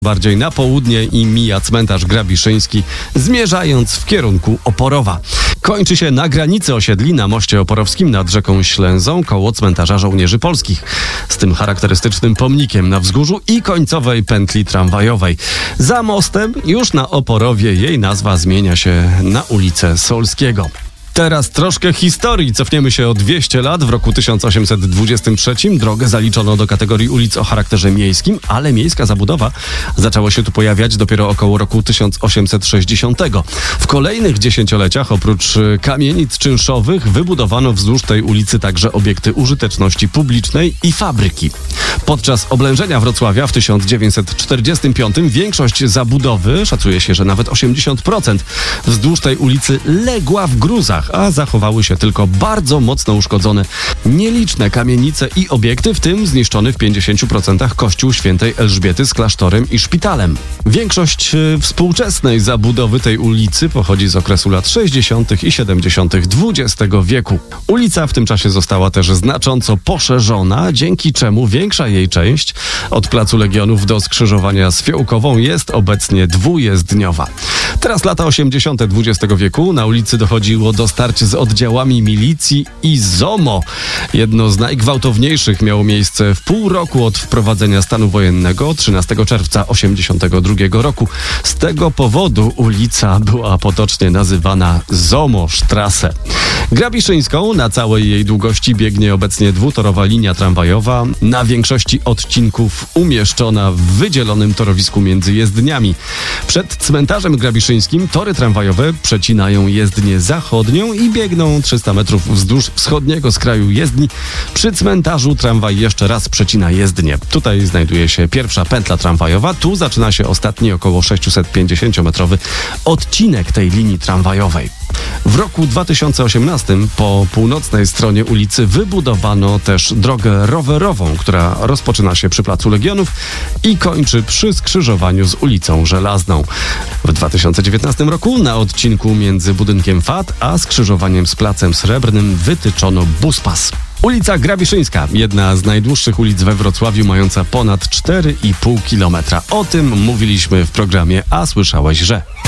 bardziej na południe i mija cmentarz Grabiszyński, zmierzając w kierunku Oporowa. Kończy się na granicy osiedli na moście oporowskim nad rzeką Ślęzą koło cmentarza żołnierzy polskich. Z tym charakterystycznym pomnikiem na wzgórzu i końcowej pętli tramwajowej. Za mostem, już na Oporowie, jej nazwa zmienia się na ulicę Solskiego. Teraz troszkę historii. Cofniemy się o 200 lat. W roku 1823 drogę zaliczono do kategorii ulic o charakterze miejskim, ale miejska zabudowa zaczęła się tu pojawiać dopiero około roku 1860. W kolejnych dziesięcioleciach oprócz kamienic czynszowych wybudowano wzdłuż tej ulicy także obiekty użyteczności publicznej i fabryki. Podczas oblężenia Wrocławia w 1945 większość zabudowy, szacuje się, że nawet 80%, wzdłuż tej ulicy legła w gruzach, a zachowały się tylko bardzo mocno uszkodzone nieliczne kamienice i obiekty, w tym zniszczony w 50% kościół świętej Elżbiety z klasztorem i szpitalem. Większość współczesnej zabudowy tej ulicy pochodzi z okresu lat 60. i 70. XX wieku. Ulica w tym czasie została też znacząco poszerzona, dzięki czemu większa jej część od Placu Legionów do skrzyżowania z Fiołkową jest obecnie dwujezdniowa. Teraz lata 80. XX wieku. Na ulicy dochodziło do starć z oddziałami milicji i ZOMO. Jedno z najgwałtowniejszych miało miejsce w pół roku od wprowadzenia stanu wojennego 13 czerwca 82 roku. Z tego powodu ulica była potocznie nazywana ZOMO-Strasse. Grabiszyńską na całej jej długości biegnie obecnie dwutorowa linia tramwajowa, na większości odcinków umieszczona w wydzielonym torowisku między jezdniami. Przed cmentarzem grabiszyńskim tory tramwajowe przecinają jezdnię zachodnią i biegną 300 metrów wzdłuż wschodniego skraju jezdni. Przy cmentarzu tramwaj jeszcze raz przecina jezdnię. Tutaj znajduje się pierwsza pętla tramwajowa, tu zaczyna się ostatni około 650-metrowy odcinek tej linii tramwajowej. W roku 2018 po północnej stronie ulicy wybudowano też drogę rowerową, która rozpoczyna się przy Placu Legionów i kończy przy skrzyżowaniu z ulicą Żelazną. W 2019 roku na odcinku między budynkiem FAT a skrzyżowaniem z Placem Srebrnym wytyczono buspas. Ulica Grabiszyńska, jedna z najdłuższych ulic we Wrocławiu, mająca ponad 4,5 kilometra. O tym mówiliśmy w programie A słyszałeś, że...